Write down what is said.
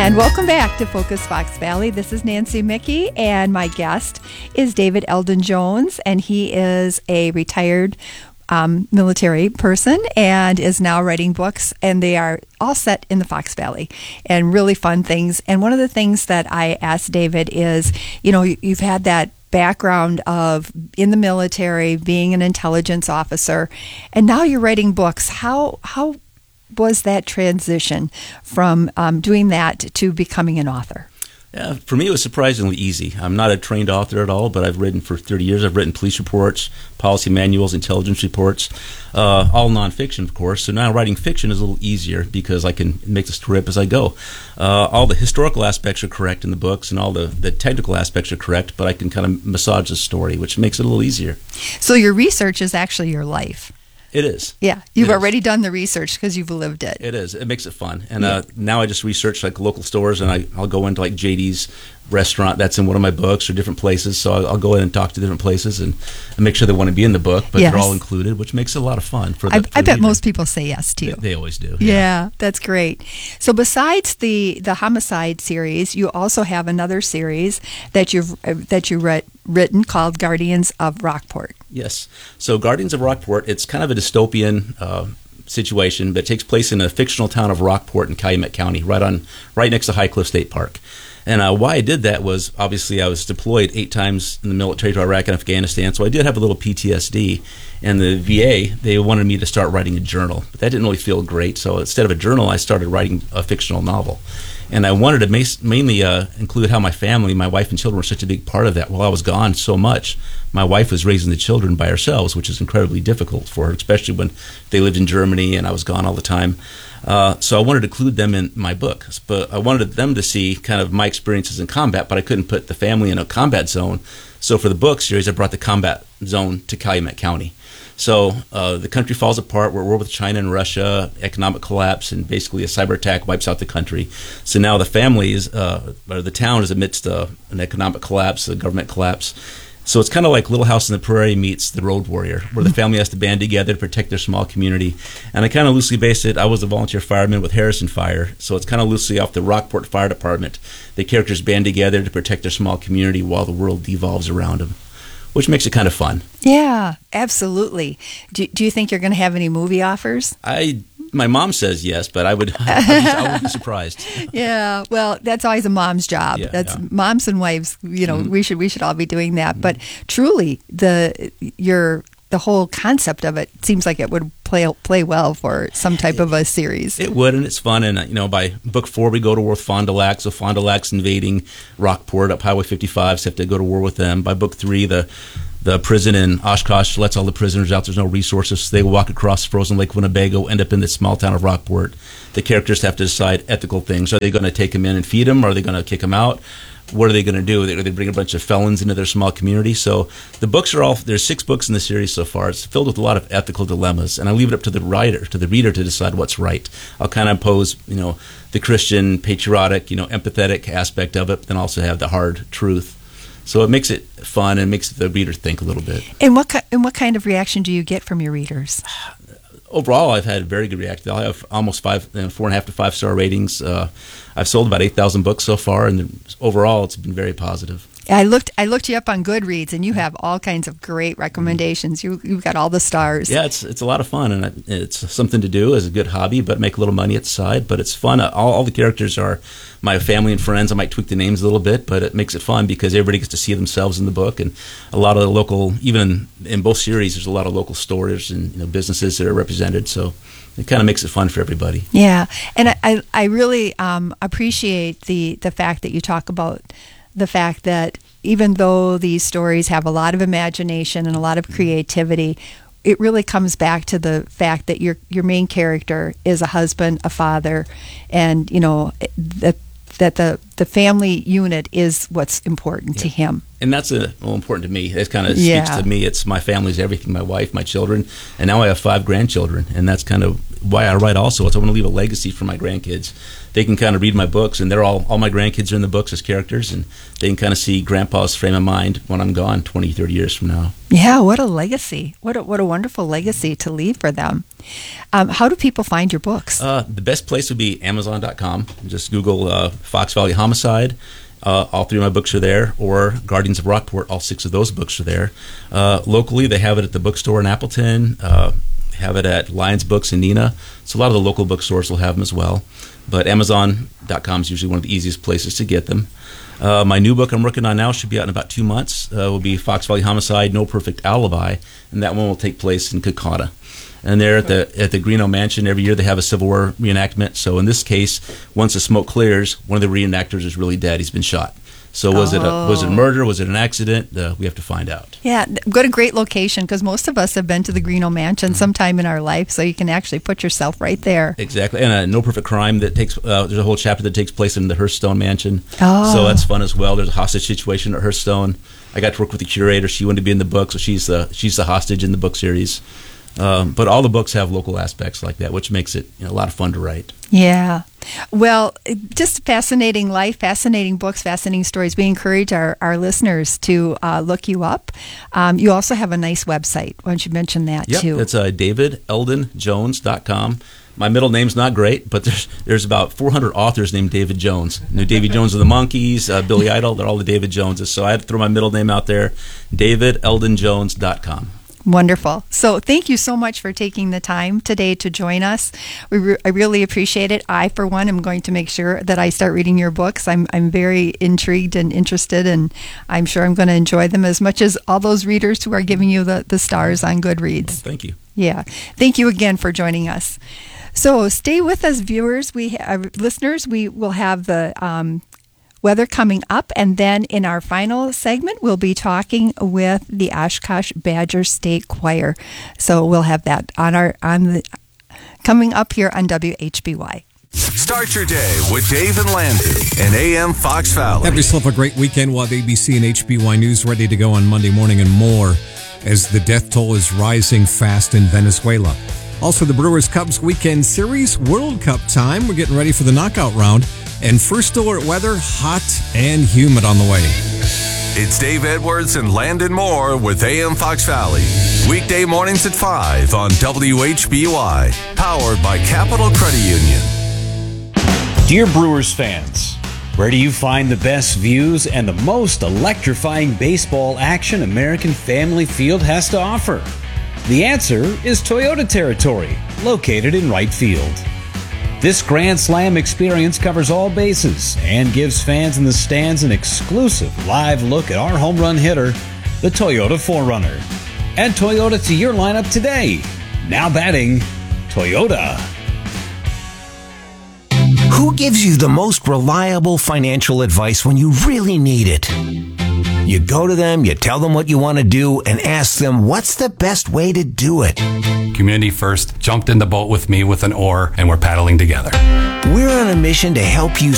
And welcome back to Focus Fox Valley. This is Nancy Mickey, and my guest is David Eldon Jones, and he is a retired military person and is now writing books, and they are all set in the Fox Valley and really fun things. And one of the things that I asked David is, you know, you've had that background of in the military, being an intelligence officer, and now you're writing books. How was that transition from doing that to becoming an author? Yeah, for me, it was surprisingly easy. I'm not a trained author at all, but I've written for 30 years. I've written police reports, policy manuals, intelligence reports, all nonfiction, of course. So now writing fiction is a little easier because I can make the story up as I go. All the historical aspects are correct in the books, and all the technical aspects are correct, but I can kind of massage the story, which makes it a little easier. So your research is actually your life. It is. Yeah, you've already done the research because you've lived it. It is. It makes it fun. And now I just research like local stores, and I'll go into like JD's restaurant that's in one of my books or different places. So I'll go in and talk to different places and make sure they want to be in the book, but yes, they're all included, which makes it a lot of fun. I bet most people say yes to you. They always do. Yeah, that's great. So besides the homicide series, you also have another series that you've written called Guardians of Rockport. Yes. So Guardians of Rockport, it's kind of a dystopian situation, but it takes place in a fictional town of Rockport in Calumet County, right next to High Cliff State Park. And why I did that was, obviously, I was deployed 8 times in the military to Iraq and Afghanistan, so I did have a little PTSD. And the VA, they wanted me to start writing a journal, but that didn't really feel great. So instead of a journal, I started writing a fictional novel. And I wanted to mainly include how my family, my wife and children, were such a big part of that. While I was gone so much, my wife was raising the children by herself, which is incredibly difficult for her, especially when they lived in Germany and I was gone all the time. So I wanted to include them in my book. But I wanted them to see kind of my experiences in combat, but I couldn't put the family in a combat zone. So for the book series, I brought the combat zone to Calumet County. So the country falls apart. We're at war with China and Russia, economic collapse, and basically a cyber attack wipes out the country. So now the families, or the town is amidst an economic collapse, a government collapse. So it's kind of like Little House on the Prairie meets The Road Warrior, where the family has to band together to protect their small community. And I kind of loosely based it. I was a volunteer fireman with Harrison Fire, so it's kind of loosely off the Rockport Fire Department. The characters band together to protect their small community while the world devolves around them, which makes it kind of fun. Yeah, absolutely. Do you think you're going to have any movie offers? My mom says yes, but I would be surprised. Yeah, well, that's always a mom's job. Moms and wives, you know, we should all be doing that. Mm-hmm. But truly, the whole concept of it seems like it would play well for some type of a series. It would, and it's fun. And you know, by book 4, we go to war with Fond du Lac. So Fond du Lac's invading Rockport up Highway 55, so have to go to war with them. By book 3, the prison in Oshkosh lets all the prisoners out. There's no resources. So they walk across frozen Lake Winnebago, end up in the small town of Rockport. The characters have to decide ethical things. Are they going to take them in and feed them? Are they going to kick them out? What are they going to do? Are they bring a bunch of felons into their small community? So the books there's 6 books in the series so far. It's filled with a lot of ethical dilemmas, and I leave it up to the reader to decide what's right. I'll kind of pose, you know, the Christian, patriotic, you know, empathetic aspect of it, but then also have the hard truth. So it makes it fun and makes the reader think a little bit. And what kind of reaction do you get from your readers? Overall, I've had very good reaction. I have almost 4.5 to 5-star ratings. I've sold about 8,000 books so far, and overall, it's been very positive. I looked you up on Goodreads, and you have all kinds of great recommendations. You've got all the stars. Yeah, it's a lot of fun, and it's something to do as a good hobby, but make a little money at the side. But it's fun. All the characters are my family and friends. I might tweak the names a little bit, but it makes it fun because everybody gets to see themselves in the book, and a lot of the local, even in both series, there's a lot of local stores and, you know, businesses that are represented. So it kind of makes it fun for everybody. Yeah, and I really appreciate the fact that you talk about the fact that even though these stories have a lot of imagination and a lot of creativity, it really comes back to the fact that your main character is a husband, a father, and you know that the family unit is what's important to him. And that's important to me. It kind of speaks to me. It's my family's everything, my wife, my children, and now I have 5 grandchildren, and that's kind of why I write also is I want to leave a legacy for my grandkids. They can kind of read my books, and they're all my grandkids are in the books as characters, and they can kind of see Grandpa's frame of mind when I'm gone 20, 30 years from now. Yeah, what a legacy. What a wonderful legacy to leave for them. How do people find your books? The best place would be Amazon.com. Just Google Fox Valley Homicide. All 3 of my books are there, or Guardians of Rockport. All 6 of those books are there. Locally, they have it at the bookstore in Appleton. Have it at Lions Books in Neenah. So a lot of the local bookstores will have them as well. But Amazon.com is usually one of the easiest places to get them. My new book I'm working on now should be out in about 2 months. Will be Fox Valley Homicide, No Perfect Alibi, and that one will take place in Kokata. And there at the Greeno Mansion, every year they have a Civil War reenactment. So in this case, once the smoke clears, one of the reenactors is really dead. He's been shot. So was it murder? Was it an accident? We have to find out. Yeah, what a great location, because most of us have been to the Greeno Mansion sometime in our life, so you can actually put yourself right there. Exactly. And No Perfect Crime, that takes there's a whole chapter that takes place in the Hearthstone Mansion. Oh. So that's fun as well. There's a hostage situation at Hearthstone. I got to work with the curator. She wanted to be in the book, so she's the hostage in the book series. But all the books have local aspects like that, which makes it a lot of fun to write. Yeah. Well, just fascinating life, fascinating books, fascinating stories. We encourage our listeners to look you up. You also have a nice website. Why don't you mention that too? It's DavidEldonJones.com. My middle name's not great, but there's about 400 authors named David Jones. Davy Jones of the Monkees, Billy Idol, they're all the David Joneses. So I had to throw my middle name out there, DavidEldonJones.com. Wonderful. So thank you so much for taking the time today to join us. I really appreciate it. I, for one, am going to make sure that I start reading your books. I'm very intrigued and interested, and I'm sure I'm going to enjoy them as much as all those readers who are giving you the stars on Goodreads. Thank you. Yeah. Thank you again for joining us. So stay with us, viewers. Listeners, we will have the weather coming up, and then in our final segment we'll be talking with the Oshkosh Badger State Choir. So we'll have that coming up here on WHBY. Start your day with Dave and Landon and AM Fox Valley. Have yourself a great weekend. We'll have ABC and HBY News ready to go on Monday morning and more as the death toll is rising fast in Venezuela. Also, the Brewers-Cubs Weekend Series, World Cup time. We're getting ready for the knockout round. And first alert weather, hot and humid on the way. It's Dave Edwards and Landon Moore with AM Fox Valley. Weekday mornings at 5 on WHBY. Powered by Capital Credit Union. Dear Brewers fans, where do you find the best views and the most electrifying baseball action American Family Field has to offer? The answer is Toyota Territory, located in right field. This Grand Slam experience covers all bases and gives fans in the stands an exclusive live look at our home run hitter, the Toyota 4Runner. Add Toyota to your lineup today. Now batting, Toyota. Who gives you the most reliable financial advice when you really need it? You go to them, you tell them what you want to do, and ask them what's the best way to do it. Community First jumped in the boat with me with an oar, and we're paddling together. We're on a mission to help you